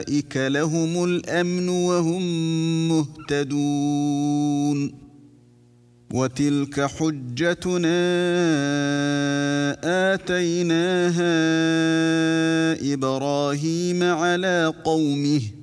أولئك لهم الأمن وهم مهتدون وتلك حجتنا آتيناها إبراهيم على قومه